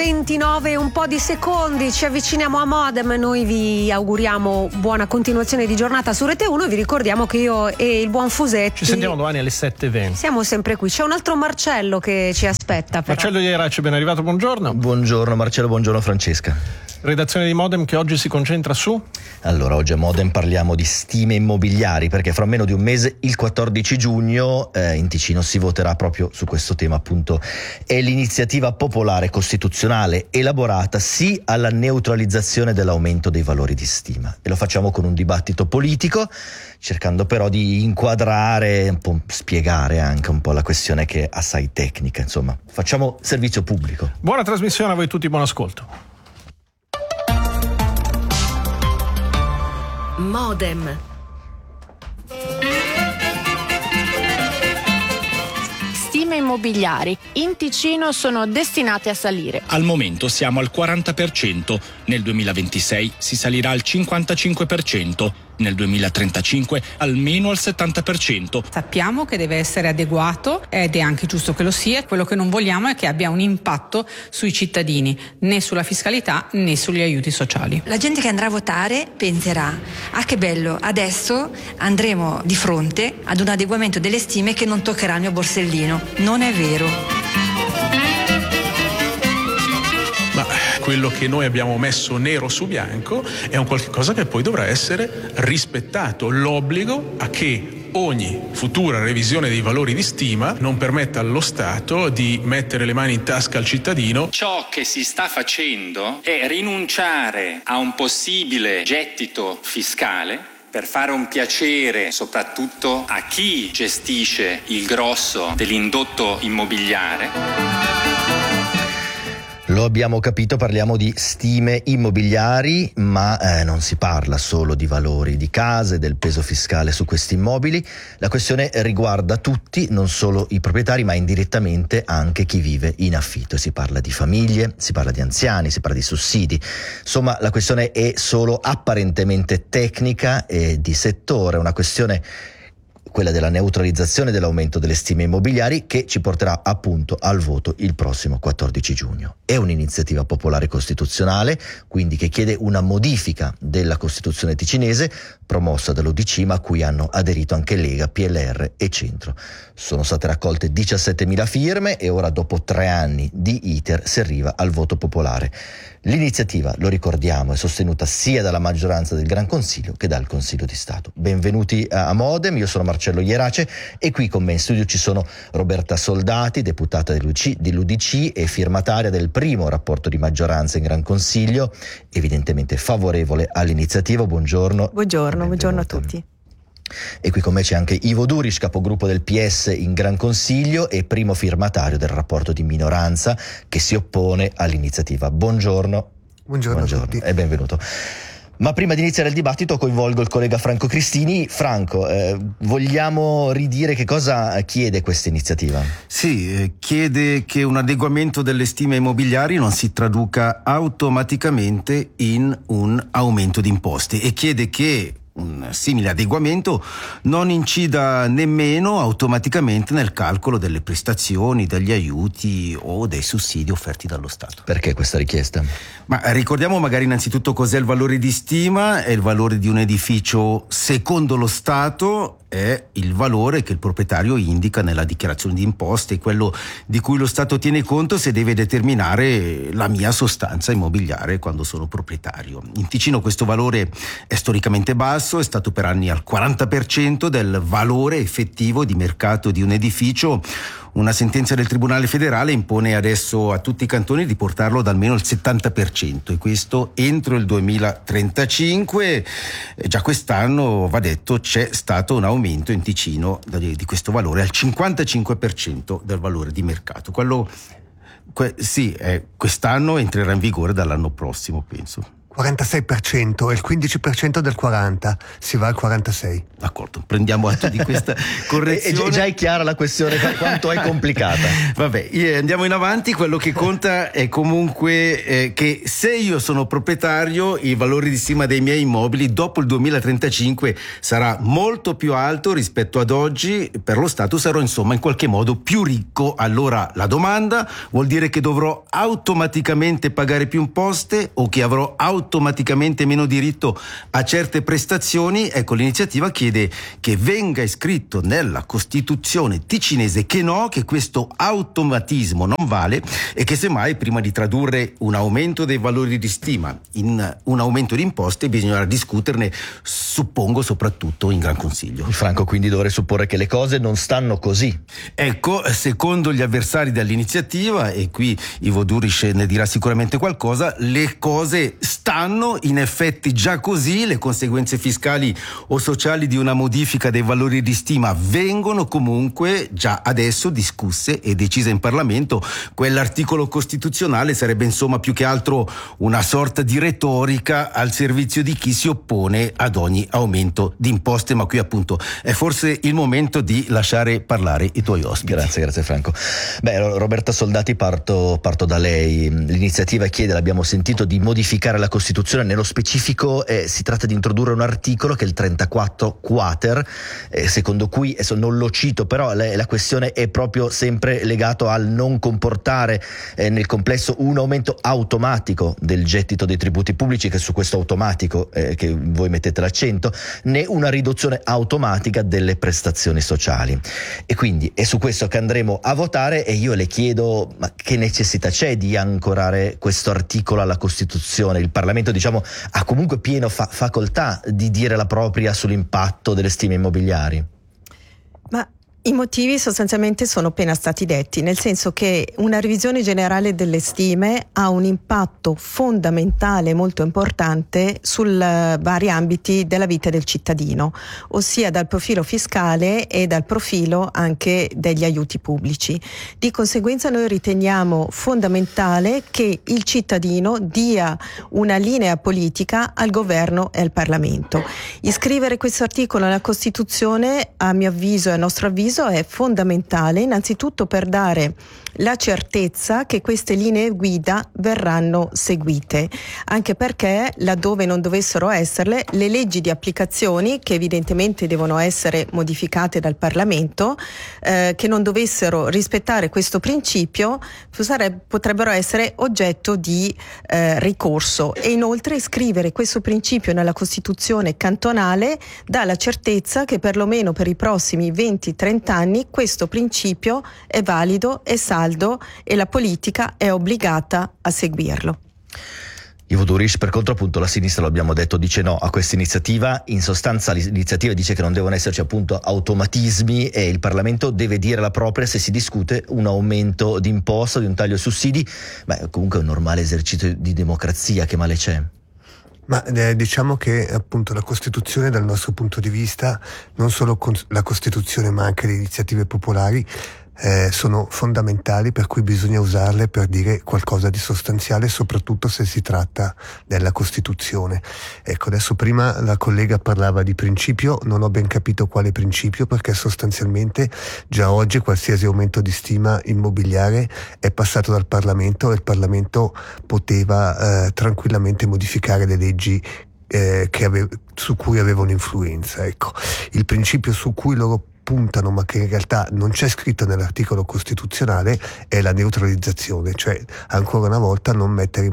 8:29, un po' di secondi, ci avviciniamo a Modem. Noi vi auguriamo buona continuazione di giornata su Rete 1 e vi ricordiamo che io e il buon Fusetti ci sentiamo domani alle 7:20. Siamo sempre qui. C'è un altro Marcello che ci aspetta, però. Marcello Ierace, ben arrivato, buongiorno. Buongiorno Marcello, buongiorno Francesca. Redazione di Modem che oggi si concentra su? Allora, oggi a Modem parliamo di stime immobiliari, perché fra meno di un mese, il 14 giugno, in Ticino si voterà proprio su questo tema, appunto. È l'iniziativa popolare costituzionale elaborata sì alla neutralizzazione dell'aumento dei valori di stima. E lo facciamo con un dibattito politico, cercando però di inquadrare, un po' spiegare anche un po' la questione che è assai tecnica. Insomma, facciamo servizio pubblico. Buona trasmissione a voi tutti, buon ascolto. Modem. Stime immobiliari in Ticino sono destinate a salire. Al momento siamo al 40%, nel 2026 si salirà al 55%, nel 2035 almeno al 70%. Sappiamo che deve essere adeguato ed è anche giusto che lo sia. Quello che non vogliamo è che abbia un impatto sui cittadini, né sulla fiscalità né sugli aiuti sociali. La gente che andrà a votare penserà: ah, che bello, adesso andremo di fronte ad un adeguamento delle stime che non toccherà il mio borsellino. Non è vero. Ma quello che noi abbiamo messo nero su bianco è un qualche cosa che poi dovrà essere rispettato, l'obbligo a che ogni futura revisione dei valori di stima non permetta allo Stato di mettere le mani in tasca al cittadino. Ciò che si sta facendo è rinunciare a un possibile gettito fiscale per fare un piacere soprattutto a chi gestisce il grosso dell'indotto immobiliare. Lo abbiamo capito, parliamo di stime immobiliari, ma non si parla solo di valori di case, del peso fiscale su questi immobili. La questione riguarda tutti, non solo i proprietari, ma indirettamente anche chi vive in affitto. Si parla di famiglie, si parla di anziani, si parla di sussidi. Insomma, la questione è solo apparentemente tecnica e di settore, una questione, quella della neutralizzazione dell'aumento delle stime immobiliari, che ci porterà appunto al voto il prossimo 14 giugno. È un'iniziativa popolare costituzionale, quindi che chiede una modifica della Costituzione ticinese, promossa dall'UDC, ma a cui hanno aderito anche Lega, PLR e Centro. Sono state raccolte 17.000 firme e ora, dopo 3 anni di iter, si arriva al voto popolare. L'iniziativa, lo ricordiamo, è sostenuta sia dalla maggioranza del Gran Consiglio che dal Consiglio di Stato. Benvenuti a Modem, io sono Marcello Ierace e qui con me in studio ci sono Roberta Soldati, deputata dell'UDC e firmataria del primo rapporto di maggioranza in Gran Consiglio, evidentemente favorevole all'iniziativa. Buongiorno. Buongiorno a tutti. E qui con me c'è anche Ivo Duris, capogruppo del PS in Gran Consiglio e primo firmatario del rapporto di minoranza che si oppone all'iniziativa. Buongiorno a tutti e benvenuto. Ma prima di iniziare il dibattito coinvolgo il collega Franco Cristini. Franco, vogliamo ridire che cosa chiede questa iniziativa? Sì, chiede che un adeguamento delle stime immobiliari non si traduca automaticamente in un aumento di imposte e chiede che un simile adeguamento non incida nemmeno automaticamente nel calcolo delle prestazioni, degli aiuti o dei sussidi offerti dallo Stato. Perché questa richiesta? Ma ricordiamo magari innanzitutto cos'è il valore di stima. È il valore di un edificio secondo lo Stato, è il valore che il proprietario indica nella dichiarazione di imposte, quello di cui lo Stato tiene conto se deve determinare la mia sostanza immobiliare quando sono proprietario. In Ticino questo valore è storicamente basso, è stato per anni al 40% del valore effettivo di mercato di un edificio. Una sentenza del Tribunale federale impone adesso a tutti i cantoni di portarlo ad almeno il 70%, e questo entro il 2035. Già quest'anno, va detto, c'è stato un aumento in Ticino di questo valore al 55% del valore di mercato. Quest'anno entrerà in vigore dall'anno prossimo, penso. 46% e il 15% del 40%, si va al 46%. D'accordo, prendiamo atto di questa correzione. È già è chiara la questione, quanto è complicata. Vabbè, andiamo in avanti. Quello che conta è comunque che se io sono proprietario, il valore di stima dei miei immobili dopo il 2035 sarà molto più alto rispetto ad oggi. Per lo Stato sarò insomma in qualche modo più ricco. Allora la domanda vuol dire che dovrò automaticamente pagare più imposte o che avrò automaticamente meno diritto a certe prestazioni? Ecco, l'iniziativa chiede che venga iscritto nella Costituzione ticinese che no, che questo automatismo non vale e che semmai prima di tradurre un aumento dei valori di stima in un aumento di imposte bisognerà discuterne, suppongo, soprattutto in Gran Consiglio. Franco, quindi dovrei supporre che le cose non stanno così. Ecco, secondo gli avversari dell'iniziativa, e qui Ivo Duriš ne dirà sicuramente qualcosa, le cose stanno in effetti già così. Le conseguenze fiscali o sociali di una modifica dei valori di stima vengono comunque già adesso discusse e decise in Parlamento. Quell'articolo costituzionale sarebbe insomma più che altro una sorta di retorica al servizio di chi si oppone ad ogni aumento di imposte, ma qui appunto è forse il momento di lasciare parlare i tuoi ospiti. Grazie Franco. Beh, Roberta Soldati, parto da lei. L'iniziativa chiede, l'abbiamo sentito, di modificare la Costituzione. Nello specifico si tratta di introdurre un articolo che è il 34 quater, secondo cui, adesso non lo cito, però la questione è proprio sempre legato al non comportare nel complesso un aumento automatico del gettito dei tributi pubblici, che su questo automatico che voi mettete l'accento, né una riduzione automatica delle prestazioni sociali. E quindi è su questo che andremo a votare, e io le chiedo: ma che necessità c'è di ancorare questo articolo alla Costituzione? Il Parlamento, diciamo, ha comunque pieno facoltà di dire la propria sull'impatto delle stime immobiliari. Ma i motivi sostanzialmente sono appena stati detti, nel senso che una revisione generale delle stime ha un impatto fondamentale, molto importante, sul vari ambiti della vita del cittadino, ossia dal profilo fiscale e dal profilo anche degli aiuti pubblici. Di conseguenza noi riteniamo fondamentale che il cittadino dia una linea politica al governo e al Parlamento. Iscrivere questo articolo nella Costituzione, a mio avviso e a nostro avviso, è fondamentale, innanzitutto per dare la certezza che queste linee guida verranno seguite, anche perché laddove non dovessero esserle, le leggi di applicazioni, che evidentemente devono essere modificate dal Parlamento, che non dovessero rispettare questo principio, potrebbero essere oggetto di ricorso. E inoltre iscrivere questo principio nella Costituzione cantonale dà la certezza che perlomeno per i prossimi 20-30 anni questo principio è valido, è saldo e la politica è obbligata a seguirlo. Ivo Duriš, per contro, appunto, la sinistra, lo abbiamo detto, dice no a questa iniziativa. In sostanza l'iniziativa dice che non devono esserci appunto automatismi e il Parlamento deve dire la propria se si discute un aumento di imposta, di un taglio ai sussidi. Beh, comunque è un normale esercizio di democrazia, che male c'è? Ma diciamo che appunto la Costituzione, dal nostro punto di vista, non solo la Costituzione ma anche le iniziative popolari sono fondamentali, per cui bisogna usarle per dire qualcosa di sostanziale, soprattutto se si tratta della Costituzione. Ecco, adesso prima la collega parlava di principio, non ho ben capito quale principio, perché sostanzialmente già oggi qualsiasi aumento di stima immobiliare è passato dal Parlamento e il Parlamento poteva tranquillamente modificare le leggi su cui avevano influenza. Ecco, il principio su cui loro puntano, ma che in realtà non c'è scritto nell'articolo costituzionale, è la neutralizzazione, cioè ancora una volta non mettere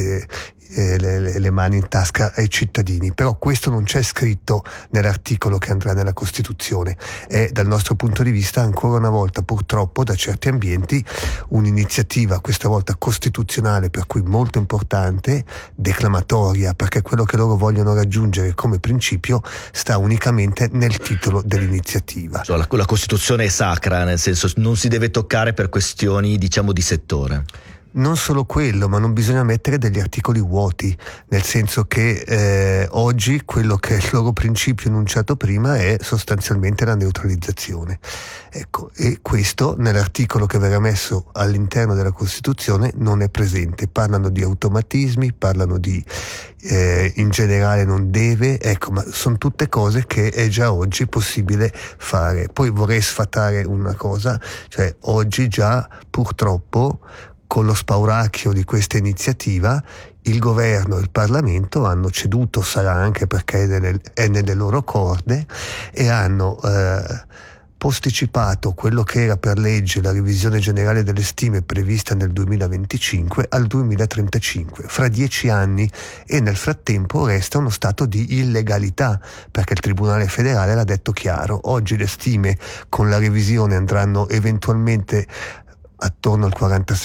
le mani in tasca ai cittadini. Però questo non c'è scritto nell'articolo che andrà nella Costituzione. È, dal nostro punto di vista, ancora una volta, purtroppo, da certi ambienti, un'iniziativa questa volta costituzionale, per cui molto importante, declamatoria, perché quello che loro vogliono raggiungere come principio sta unicamente nel titolo dell'iniziativa. Cioè, la Costituzione è sacra, nel senso non si deve toccare per questioni, diciamo, di settore. Non solo quello, ma non bisogna mettere degli articoli vuoti, nel senso che oggi quello che è il loro principio enunciato prima è sostanzialmente la neutralizzazione. Ecco, e questo nell'articolo che verrà messo all'interno della Costituzione non è presente. Parlano di automatismi, parlano di in generale non deve, ecco, ma sono tutte cose che è già oggi possibile fare. Poi vorrei sfatare una cosa, cioè oggi già purtroppo con lo spauracchio di questa iniziativa il governo e il Parlamento hanno ceduto, sarà anche perché è nelle loro corde, e hanno posticipato quello che era per legge la revisione generale delle stime prevista nel 2025 al 2035, fra 10 anni, e nel frattempo resta uno stato di illegalità, perché il Tribunale federale l'ha detto chiaro: oggi le stime con la revisione andranno eventualmente attorno al 46